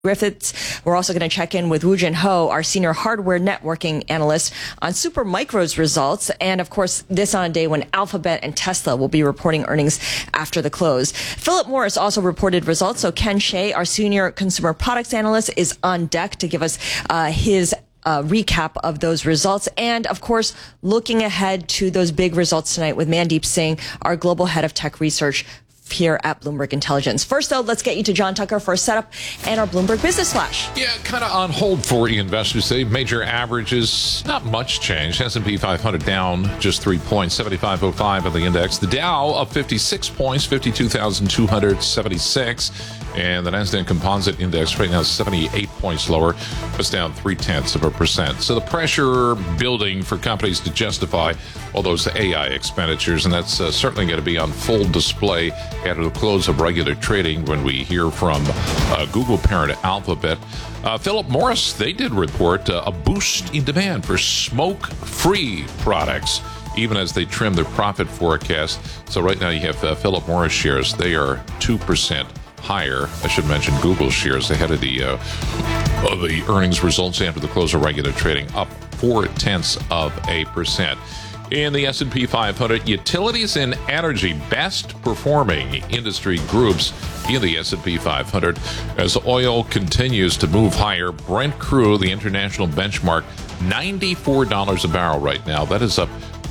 Griffiths. We're also going to check in with Woo Jin Ho, our senior hardware networking analyst, on Supermicro's results. And of course, this on a day when Alphabet and Tesla will be reporting earnings after the close. Philip Morris also reported results. So Ken Shea, our senior consumer products analyst, is on deck to give us his recap of those results. And of course, looking ahead to those big results tonight with Mandeep Singh, our global head of tech research here at Bloomberg Intelligence. First, though, let's get you to John Tucker for a setup and our Bloomberg Business Flash. Yeah, kind of on hold for investors today. Major averages, not much change. S&P 500 down just 3 points, 75.05 on the index. The Dow up 56 points, 52,276. And the Nasdaq Composite Index right now is 78 points lower. It's down 0.3%. So the pressure building for companies to justify all those AI expenditures, and that's certainly going to be on full display at the close of regular trading when we hear from Google parent Alphabet. Philip Morris, they did report a boost in demand for smoke-free products, even as they trim their profit forecast. So right now you have Philip Morris shares. They are 2% higher. I should mention Google shares ahead of the earnings results after the close of regular trading, up 0.4%. In the S&P 500, utilities and energy best performing industry groups in the S&P 500 as oil continues to move higher. Brent crude, the international benchmark, $94 a barrel right now. That is up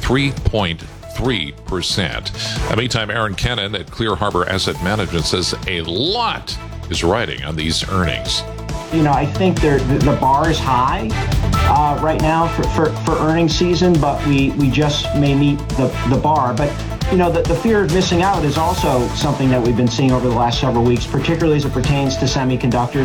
3.3%. Meantime, Aaron Kennan at Clear Harbor Asset Management says a lot is riding on these earnings. You know, I think the bar is high right now for earnings season, but we just may meet the bar. But, you know, the fear of missing out is also something that we've been seeing over the last several weeks, particularly as it pertains to semiconductors.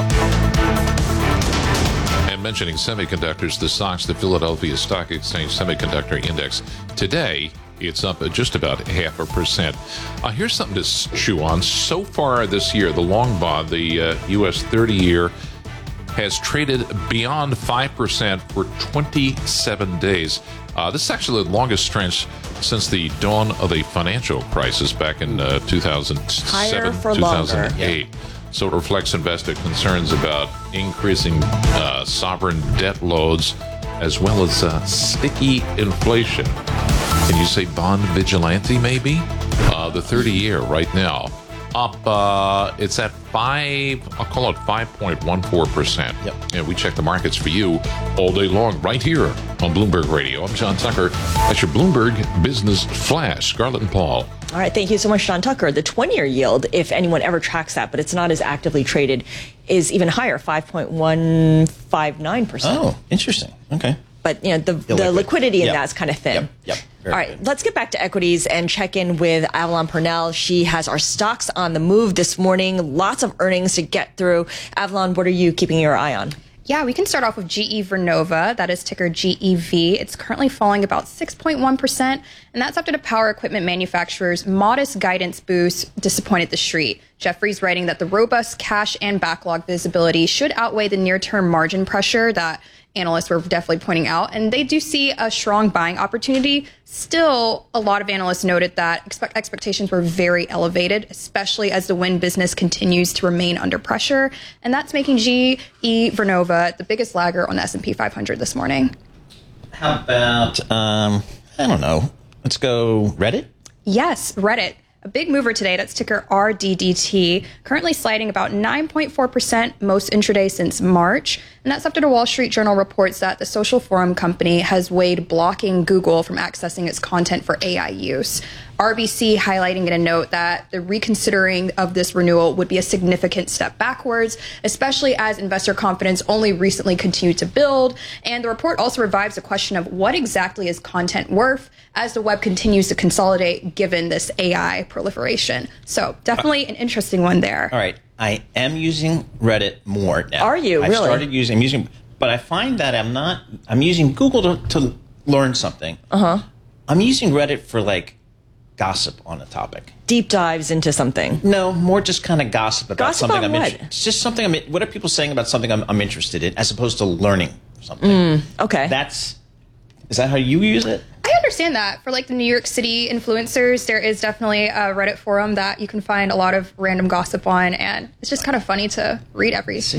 And mentioning semiconductors, the SOX, the Philadelphia Stock Exchange Semiconductor Index, today it's up at just about 0.5%. Here's something to chew on. So far this year, the long bond, the U.S. 30-year, has traded beyond 5% for 27 days. This is actually the longest stretch since the dawn of the financial crisis back in 2007, 2008. Yeah. So it reflects investor concerns about increasing sovereign debt loads as well as sticky inflation. Can you say bond vigilante, maybe? The 30-year right now up, it's at I'll call it 5.14%. Yep. And we check the markets for you all day long right here on Bloomberg Radio. I'm John Tucker. That's your Bloomberg Business Flash. Scarlett and Paul. All right. Thank you so much, John Tucker. The 20-year yield, if anyone ever tracks that, but it's not as actively traded, is even higher, 5.159%. Oh, interesting. Okay. But, you know, the liquidity in that's kind of thin. Yep. All right, let's get back to equities and check in with Avalon Purnell. She has our stocks on the move this morning. Lots of earnings to get through. Avalon, what are you keeping your eye on? Yeah, we can start off with GE Vernova. That is ticker GEV. It's currently falling about 6.1%, and that's after the power equipment manufacturer's modest guidance boost disappointed the street. Jefferies writing that the robust cash and backlog visibility should outweigh the near-term margin pressure that analysts were definitely pointing out, and they do see a strong buying opportunity. Still, a lot of analysts noted that expectations were very elevated, especially as the wind business continues to remain under pressure, and that's making GE Vernova the biggest lagger on the S&P 500 this morning. How about, I don't know, let's go Reddit? Yes, Reddit. A big mover today, that's ticker RDDT, currently sliding about 9.4% most intraday since March. And that's after the Wall Street Journal reports that the social forum company has weighed blocking Google from accessing its content for AI use. RBC highlighting in a note that the reconsidering of this renewal would be a significant step backwards, especially as investor confidence only recently continued to build. And the report also revives the question of what exactly is content worth as the web continues to consolidate given this AI proliferation. So definitely an interesting one there. All right. I am using Reddit more now. Are you? I've really? I'm using, but I find that I'm using Google to learn something. I'm using Reddit for like gossip on a topic. Deep dives into something. No, more just kind of gossip about Gossip something on what? It's just something what are people saying about something I'm interested in as opposed to learning something. Okay. Is that how you use it? I understand that. For like the New York City influencers, there is definitely a Reddit forum that you can find a lot of random gossip on, and it's just kind of funny to read every